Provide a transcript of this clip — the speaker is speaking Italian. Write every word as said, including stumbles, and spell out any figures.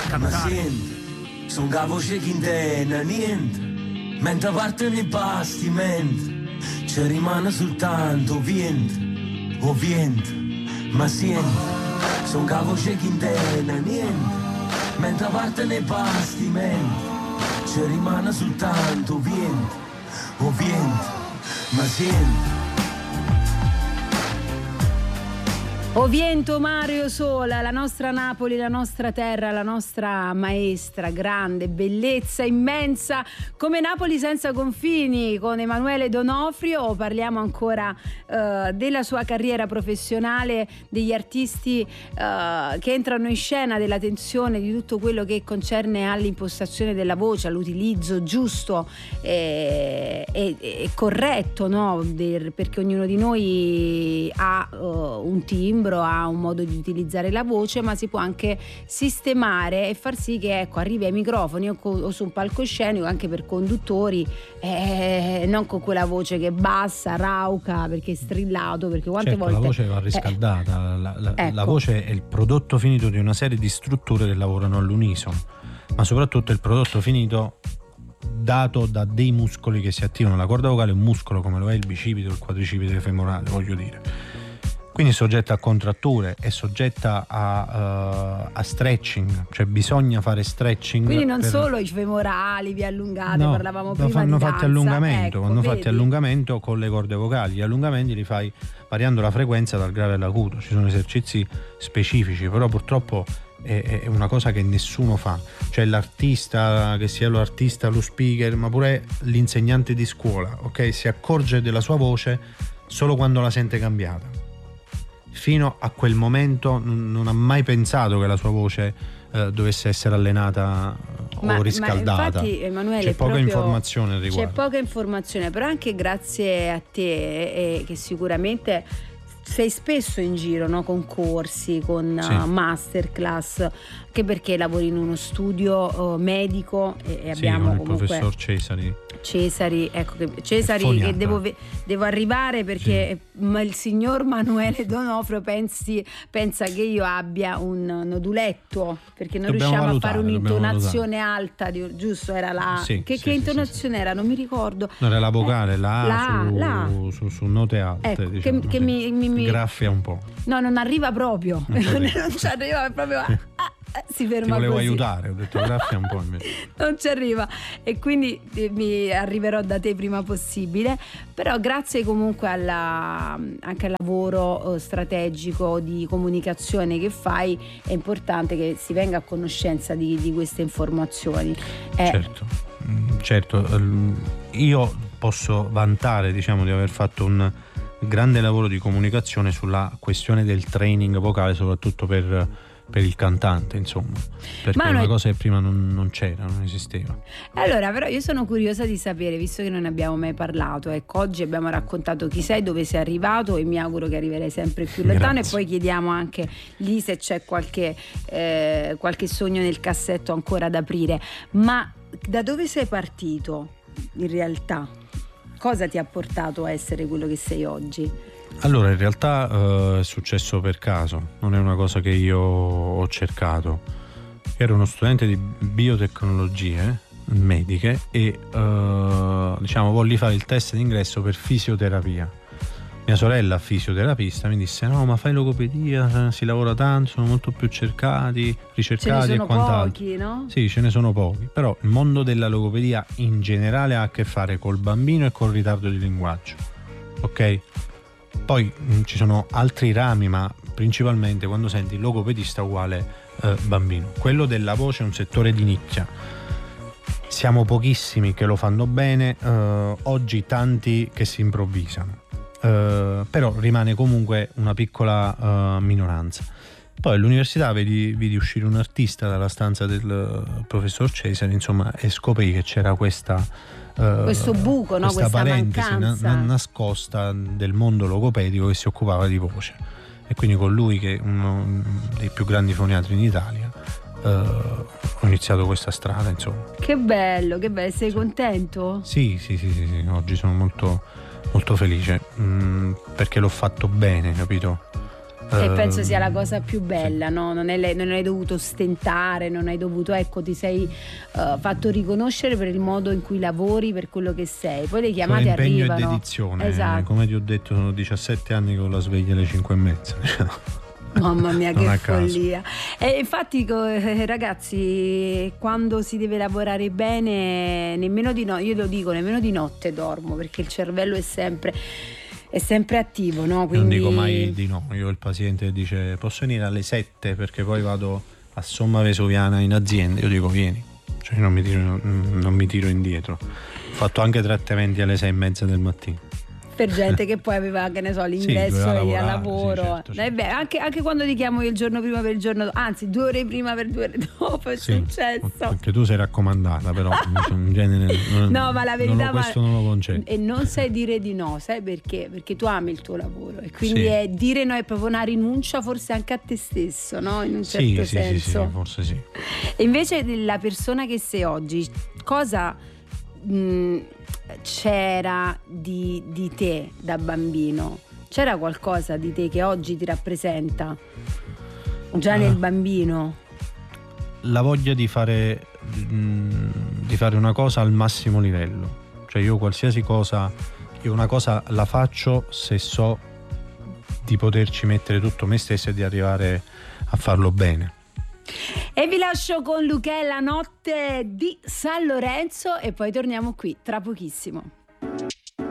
Ma senti, sono che voce che intende niente, mentre parte nei bastimenti ci rimane soltanto vento, o vento. Ma senti, sono che voce che intende niente, mentre parte nei bastimenti ci rimane soltanto vento, o vento. Ma senti, O Viento, Mario Sola, la nostra Napoli, la nostra terra, la nostra maestra, grande, bellezza immensa, come Napoli senza confini, con Emanuele D'Onofrio. Parliamo ancora uh, della sua carriera professionale, degli artisti uh, che entrano in scena, della tensione, di tutto quello che concerne all'impostazione della voce, all'utilizzo giusto e, e, e corretto, no? Der, perché ognuno di noi ha uh, un timbro, ha un modo di utilizzare la voce, ma si può anche sistemare e far sì che, ecco, arrivi ai microfoni o, co- o su un palcoscenico, anche per conduttori, eh, non con quella voce che è bassa, rauca, perché è strillato, perché quante certo, volte la voce va riscaldata, eh, la, la, ecco. la voce è il prodotto finito di una serie di strutture che lavorano all'unisono, ma soprattutto è il prodotto finito dato da dei muscoli che si attivano. La corda vocale è un muscolo come lo è il bicipite o il quadricipite femorale, voglio dire. Quindi è soggetta a contratture, è soggetta a, uh, a stretching, cioè bisogna fare stretching. Quindi non per... solo i femorali, vi allungate, no, parlavamo prima fanno di fatti danza. allungamento, ecco, vanno vedi? fatti allungamento con le corde vocali. Gli allungamenti li fai variando la frequenza dal grave all'acuto. Ci sono esercizi specifici, però purtroppo è, è una cosa che nessuno fa. Cioè l'artista, che sia l'artista, lo speaker, ma pure l'insegnante di scuola, ok? Si accorge della sua voce solo quando la sente cambiata. Fino a quel momento non ha mai pensato che la sua voce eh, dovesse essere allenata ma, o riscaldata. Ma infatti, Emanuele, c'è poca proprio, informazione al riguardo. C'è poca informazione, però anche grazie a te, eh, che sicuramente sei spesso in giro, no? Con corsi, con sì. uh, masterclass, anche perché lavori in uno studio uh, medico e, e sì, abbiamo con il comunque professor Cesari. Cesari, ecco che Cesari che devo, devo arrivare perché sì. il signor Manuele D'Onofrio pensi, pensa che io abbia un noduletto, perché non dobbiamo riusciamo valutare, a fare un'intonazione alta di, giusto, era la sì, che, sì, che sì, intonazione sì, era? Non mi ricordo. Non era la vocale, eh, la, la, su, la. Su, su note alte, ecco, diciamo, che, che sì. mi, mi, mi graffia un po'. No, non arriva proprio, non, non ci arriva proprio a, a, si ferma. Ti volevo così. aiutare, ho detto graffia un po' invece. Non ci arriva, e quindi eh, mi arriverò da te prima possibile, però grazie comunque alla, anche al lavoro eh, strategico di comunicazione che fai, è importante che si venga a conoscenza di, di queste informazioni. Eh, certo, certo, io posso vantare, diciamo, di aver fatto un grande lavoro di comunicazione sulla questione del training vocale, soprattutto per per il cantante, insomma, perché è una cosa che prima non, non c'era, non esisteva. Allora, però io sono curiosa di sapere, visto che non ne abbiamo mai parlato, ecco, oggi abbiamo raccontato chi sei, dove sei arrivato, e mi auguro che arriverai sempre più lontano. Grazie. E poi chiediamo anche lì se c'è qualche, eh, qualche sogno nel cassetto ancora da aprire. Ma da dove sei partito in realtà? Cosa ti ha portato a essere quello che sei oggi? Allora, in realtà uh, è successo per caso, non è una cosa che io ho cercato. Ero uno studente di biotecnologie mediche e uh, diciamo volli fare il test d'ingresso per fisioterapia. Mia sorella, fisioterapista, mi disse: no, ma fai logopedia, si lavora tanto, sono molto più cercati, ricercati e quant'altro. Ce ne sono pochi, no? Sì, ce ne sono pochi, però il mondo della logopedia in generale ha a che fare col bambino e col ritardo di linguaggio, ok? Poi mh, ci sono altri rami, ma principalmente quando senti logopedista uguale eh, bambino. Quello della voce è un settore di nicchia. Siamo pochissimi che lo fanno bene, eh, oggi tanti che si improvvisano, eh, però rimane comunque una piccola eh, minoranza. Poi all'università vedi, vedi uscire un artista dalla stanza del professor Cesari, insomma, e scoprì che c'era questa Uh, questo buco, no? questa, questa parentesi mancanza na- nascosta del mondo logopedico che si occupava di voce, e quindi con lui, che è uno dei più grandi foniatri in Italia, uh, ho iniziato questa strada, insomma. Che bello, che bello, sei sì. contento? Sì, sì, sì, sì, sì, oggi sono molto, molto felice, mh, perché l'ho fatto bene, capito? E penso sia la cosa più bella, sì. no? Non, è, non hai dovuto stentare, non hai dovuto, ecco, ti sei uh, fatto riconoscere per il modo in cui lavori, per quello che sei. Poi le chiamate con impegno arrivano. E dedizione, esatto. Come ti ho detto, sono diciassette anni con la sveglia alle cinque e mezza. Mamma mia, che follia. E infatti, ragazzi, quando si deve lavorare bene, nemmeno di no, io lo dico, nemmeno di notte dormo, perché il cervello è sempre è sempre attivo, no? Quindi... Io non dico mai di no. Io il paziente dice posso venire alle sette perché poi vado a Somma Vesuviana in azienda, io dico vieni, cioè non mi tiro, non mi tiro indietro. Ho fatto anche trattamenti alle sei e mezza del mattino per gente che poi aveva, che ne so, l'ingresso sì, al lavoro. Sì, certo, certo. Eh beh, anche, anche quando ti chiamo io il giorno prima per il giorno dopo, anzi due ore prima per due ore dopo, è sì, successo. Perché tu sei raccomandata, però in genere non, no, ma la verità non, questo non lo concedo. E non sai dire di no, sai perché? Perché tu ami il tuo lavoro e quindi sì. è, dire no è proprio una rinuncia forse anche a te stesso, no? In un certo sì, senso. Sì, sì, sì, forse sì. E invece la persona che sei oggi, cosa mh, c'era di, di te da bambino? C'era qualcosa di te che oggi ti rappresenta già uh, nel bambino? La voglia di fare mh, di fare una cosa al massimo livello. Cioè io qualsiasi cosa, io una cosa la faccio se so di poterci mettere tutto me stesso e di arrivare a farlo bene. E vi lascio con Luchè, La notte di San Lorenzo, e poi torniamo qui tra pochissimo.